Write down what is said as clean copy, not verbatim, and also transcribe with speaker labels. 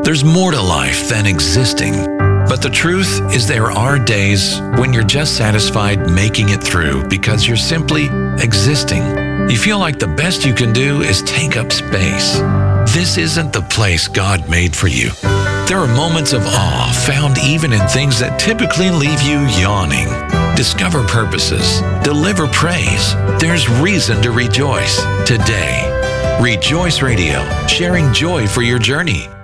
Speaker 1: There's more to life than existing. But the truth is there are days when you're just satisfied making it through because you're simply existing. You feel like the best you can do is take up space. This isn't the place God made for you. There are moments of awe found even in things that typically leave you yawning. Discover purposes. Deliver praise. There's reason to rejoice today. Rejoice Radio, sharing joy for your journey.